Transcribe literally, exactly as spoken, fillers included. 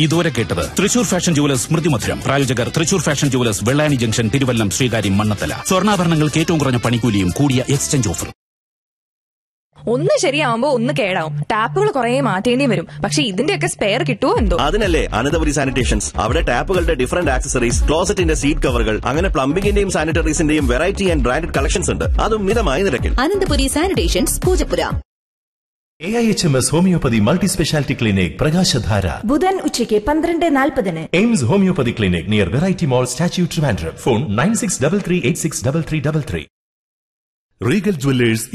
ഇതുവരെ കേട്ടത് Thrissur fashion jewellers സ്മൃതി മധുരം. പ്രായോജകർ Thrissur fashion jewellers, Vellani junction, Thiruvallam, Sreekaryam, Mannathala. സ്വർണ്ണാഭരണങ്ങൾക്ക് ഏറ്റവും കുറഞ്ഞ പണിക്കൂലിയും കൂടിയ എക്സ്ചേഞ്ച് ഓഫറും. ഒന്ന് ശരിയാവുമ്പോ ഒന്ന് കേടാവും. ടാപ്പുകൾ കുറെ മാറ്റേണ്ടി വരും. പക്ഷെ ഇതിന്റെയൊക്കെ സ്പെയർ കിട്ടുമോ എന്തോ. അതിനല്ലേ അനന്തപുരി സാനിറ്റേഷൻസ്. അവിടെ ടാപ്പുകളുടെ ഡിഫറന്റ് ആക്സസറീസ്, ക്ലോസറ്റിന്റെ സീറ്റ് കവറുകൾ, അങ്ങനെ പ്ലംബിംഗിന്റെയും സാനിറ്ററീസിന്റെയും വെറൈറ്റി ആൻഡ് ബ്രാൻഡഡ് കളക്ഷൻസ് ഉണ്ട്. അതും മിതമായ നിരക്കിൽ. Ananthapuri sanitations, Poojappura. A I H M S homeopathy multi speciality clinic, പ്രകാശധാര. ബുധൻ ഉച്ചയ്ക്ക് പന്ത്രണ്ട് നാൽപ്പതിന്. AIIMS homeopathy clinic near variety മോൾ, statue, Trivandrum. Phone nine six double three eight six double three double three. Regal jewellers